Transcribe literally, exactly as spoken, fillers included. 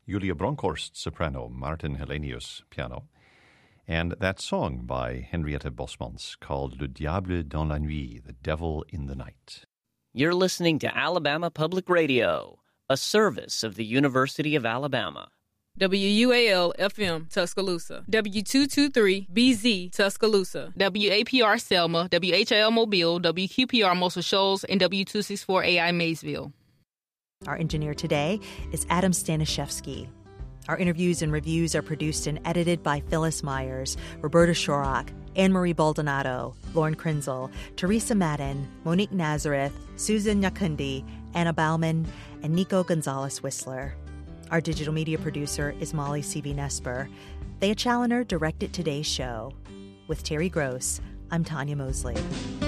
Julia Bronkhorst, soprano, Martin Hellenius, piano, and that song by Henrietta Bosmans called Le Diable dans la Nuit, The Devil in the Night. You're listening to Alabama Public Radio, a service of the University of Alabama. W U A L F M Tuscaloosa, W two twenty-three B Z Tuscaloosa, W A P R Selma, W H L Mobile, W Q P R Muscle Shoals, and W two sixty-four A I Maysville. Our engineer today is Adam Staniszewski. Our interviews and reviews are produced and edited by Phyllis Myers, Roberta Shorrock, Anne-Marie Baldonado, Lauren Krenzel, Teresa Madden, Monique Nazareth, Susan Nyakundi, Anna Bauman, and Nico Gonzalez-Whistler. Our digital media producer is Molly C V. Nesper. Thea Challoner directed today's show. With Terry Gross, I'm Tanya Mosley.